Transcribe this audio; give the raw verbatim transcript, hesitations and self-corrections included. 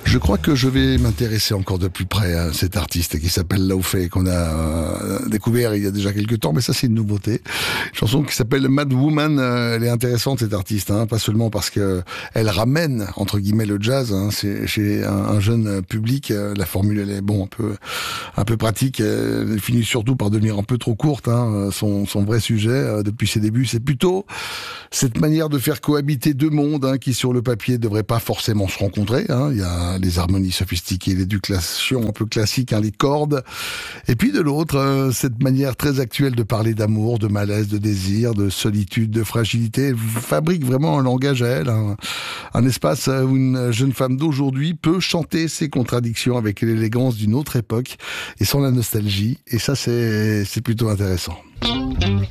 Je crois que je vais m'intéresser encore de plus près à cet artiste qui s'appelle Laufey, qu'on a euh, découvert il y a déjà quelques temps, mais ça c'est une nouveauté. Une chanson qui s'appelle Mad Woman, euh, elle est intéressante cette artiste, hein, pas seulement parce que elle ramène entre guillemets le jazz, hein, c'est chez un, un jeune public. Euh, la formule elle est bon un peu un peu pratique, elle finit surtout par devenir un peu trop courte. Hein, son, son vrai sujet euh, depuis ses débuts, c'est plutôt cette manière de faire cohabiter deux mondes hein, qui sur le papier devraient pas forcément se rencontrer. Hein. Il y a les harmonies sophistiquées, l'éducation un peu classique, hein, les cordes. Et puis de l'autre, euh, cette manière très actuelle de parler d'amour, de malaise, de désir, de solitude, de fragilité. Elle fabrique vraiment un langage à elle, hein. Un espace où une jeune femme d'aujourd'hui peut chanter ses contradictions avec l'élégance d'une autre époque et sans la nostalgie. Et ça, c'est, c'est plutôt intéressant.